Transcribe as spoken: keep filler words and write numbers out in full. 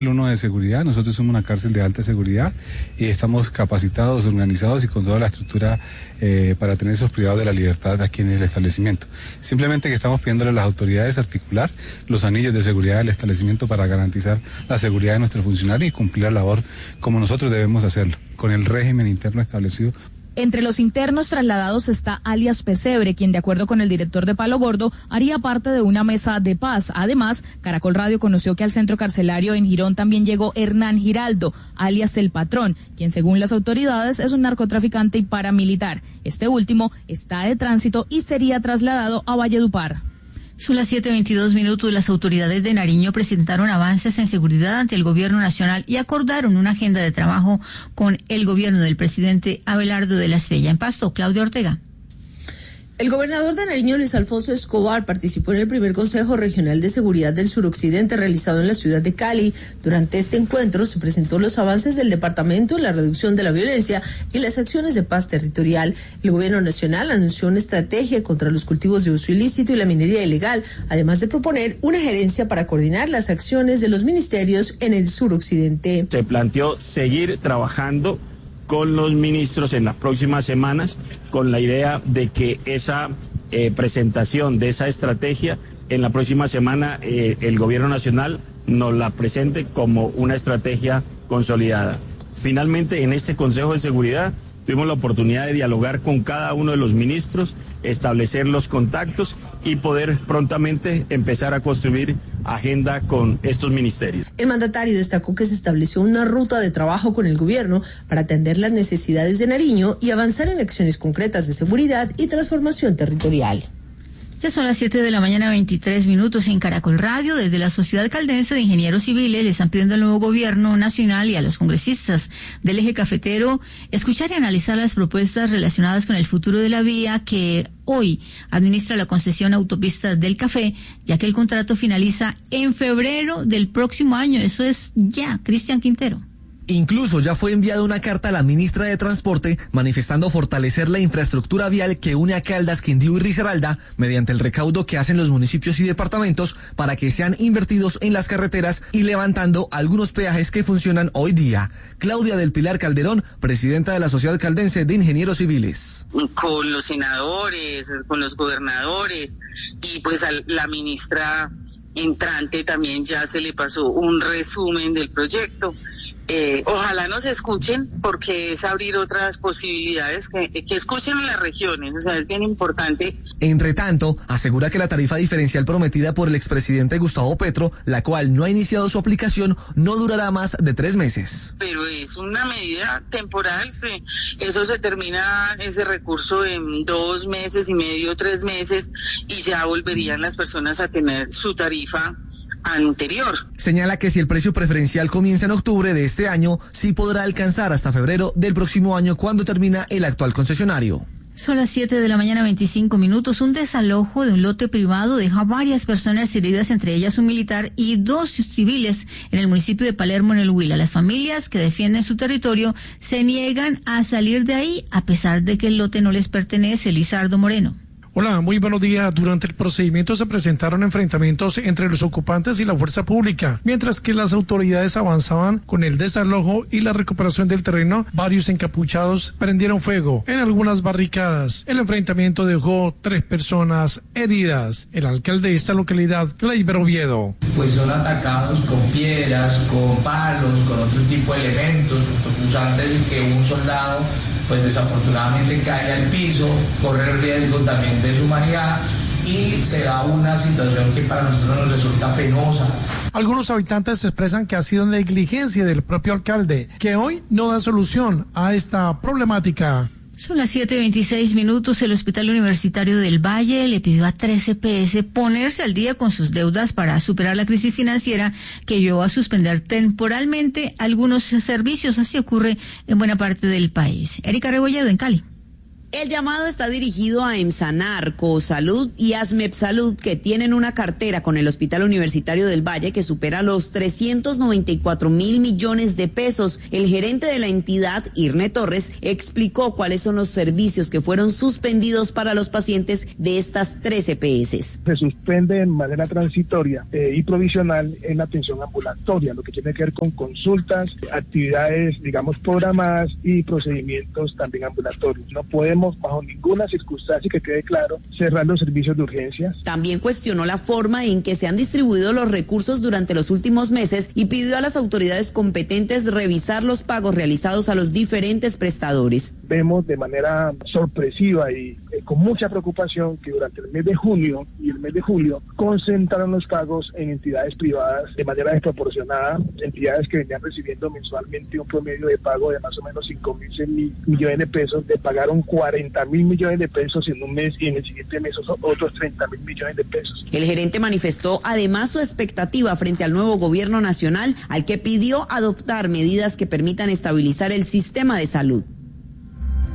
Uno de seguridad, nosotros somos una cárcel de alta seguridad y estamos capacitados, organizados y con toda la estructura eh, para tener esos privados de la libertad aquí en el establecimiento. Simplemente que estamos pidiéndole a las autoridades articular los anillos de seguridad del establecimiento para garantizar la seguridad de nuestros funcionarios y cumplir la labor como nosotros debemos hacerlo, con el régimen interno establecido. Entre los internos trasladados está alias Pesebre, quien de acuerdo con el director de Palo Gordo haría parte de una mesa de paz. Además, Caracol Radio conoció que al centro carcelario en Girón también llegó Hernán Giraldo, alias El Patrón, quien según las autoridades es un narcotraficante y paramilitar. Este último está de tránsito y sería trasladado a Valledupar. Son las siete veintidós minutos. Las autoridades de Nariño presentaron avances en seguridad ante el gobierno nacional y acordaron una agenda de trabajo con el gobierno del presidente Abelardo de la Espriella. En Pasto, Claudia Ortega. El gobernador de Nariño, Luis Alfonso Escobar, participó en el primer Consejo Regional de Seguridad del Suroccidente realizado en la ciudad de Cali. Durante este encuentro se presentó los avances del departamento en la reducción de la violencia y las acciones de paz territorial. El gobierno nacional anunció una estrategia contra los cultivos de uso ilícito y la minería ilegal, además de proponer una gerencia para coordinar las acciones de los ministerios en el suroccidente. Se planteó seguir trabajando con los ministros en las próximas semanas, con la idea de que esa eh, presentación de esa estrategia, en la próxima semana eh, el gobierno nacional nos la presente como una estrategia consolidada. Finalmente, en este Consejo de Seguridad, tuvimos la oportunidad de dialogar con cada uno de los ministros, establecer los contactos y poder prontamente empezar a construir agenda con estos ministerios. El mandatario destacó que se estableció una ruta de trabajo con el gobierno para atender las necesidades de Nariño y avanzar en acciones concretas de seguridad y transformación territorial. Ya son las siete de la mañana, veintitrés minutos en Caracol Radio. Desde la Sociedad Caldense de Ingenieros Civiles le están pidiendo al nuevo gobierno nacional y a los congresistas del eje cafetero escuchar y analizar las propuestas relacionadas con el futuro de la vía que hoy administra la concesión Autopistas del Café, ya que el contrato finaliza en febrero del próximo año. Eso es ya, Cristian Quintero. Incluso ya fue enviada una carta a la ministra de Transporte manifestando fortalecer la infraestructura vial que une a Caldas, Quindío y Risaralda mediante el recaudo que hacen los municipios y departamentos para que sean invertidos en las carreteras y levantando algunos peajes que funcionan hoy día. Claudia del Pilar Calderón, presidenta de la Sociedad Caldense de Ingenieros Civiles. Con los senadores, con los gobernadores y pues a la ministra entrante también ya se le pasó un resumen del proyecto. Eh, ojalá nos escuchen porque es abrir otras posibilidades, que, que escuchen en las regiones, o sea, es bien importante. Entre tanto, asegura que la tarifa diferencial prometida por el expresidente Gustavo Petro, la cual no ha iniciado su aplicación, no durará más de tres meses. Pero es una medida temporal, se, eso se termina, ese recurso en dos meses y medio, tres meses, y ya volverían las personas a tener su tarifa anterior. Señala que si el precio preferencial comienza en octubre de este año, sí podrá alcanzar hasta febrero del próximo año cuando termina el actual concesionario. Son las siete de la mañana, veinticinco minutos. Un desalojo de un lote privado deja varias personas heridas, entre ellas un militar y dos civiles en el municipio de Palermo, en el Huila. Las familias que defienden su territorio se niegan a salir de ahí a pesar de que el lote no les pertenece. Lizardo Moreno. Hola, muy buenos días. Durante el procedimiento se presentaron enfrentamientos entre los ocupantes y la fuerza pública. Mientras que las autoridades avanzaban con el desalojo y la recuperación del terreno, varios encapuchados prendieron fuego en algunas barricadas. El enfrentamiento dejó tres personas heridas. El alcalde de esta localidad, Kleiber Oviedo. Pues son atacados con piedras, con palos, con otro tipo de elementos, punzocortantes, y que un soldado pues desafortunadamente cae al piso, corre el riesgo también de su humanidad y se da una situación que para nosotros nos resulta penosa. Algunos habitantes expresan que ha sido negligencia del propio alcalde, que hoy no da solución a esta problemática. Son las siete veintiséis minutos. El Hospital Universitario del Valle le pidió a tres E P S ponerse al día con sus deudas para superar la crisis financiera que llevó a suspender temporalmente algunos servicios. Así ocurre en buena parte del país. Erika Rebolledo, en Cali. El llamado está dirigido a Emsanar, Cosalud y Asmepsalud, que tienen una cartera con el Hospital Universitario del Valle que supera los trescientos noventa y cuatro mil millones de pesos. El gerente de la entidad, Irne Torres, explicó cuáles son los servicios que fueron suspendidos para los pacientes de estas tres E P S. Se suspende en manera transitoria eh, y provisional en la atención ambulatoria, lo que tiene que ver con consultas, actividades, digamos, programadas y procedimientos también ambulatorios. No podemos bajo ninguna circunstancia, que quede claro, cerrar los servicios de urgencia. También cuestionó la forma en que se han distribuido los recursos durante los últimos meses y pidió a las autoridades competentes revisar los pagos realizados a los diferentes prestadores. Vemos de manera sorpresiva y eh, con mucha preocupación que durante el mes de junio y el mes de julio concentraron los pagos en entidades privadas de manera desproporcionada, entidades que venían recibiendo mensualmente un promedio de pago de más o menos cinco mil, seis mil millones de pesos, le pagaron cuarenta mil millones de pesos en un mes y en el siguiente mes otros treinta mil millones de pesos. El gerente manifestó además su expectativa frente al nuevo gobierno nacional, al que pidió adoptar medidas que permitan estabilizar el sistema de salud.